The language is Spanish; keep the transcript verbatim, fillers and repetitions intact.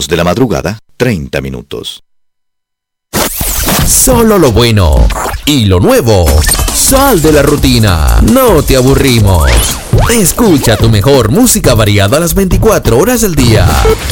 dos de la madrugada, treinta minutos. Solo lo bueno y lo nuevo. Sal de la rutina. No te aburrimos. Escucha tu mejor música variada a las veinticuatro horas del día.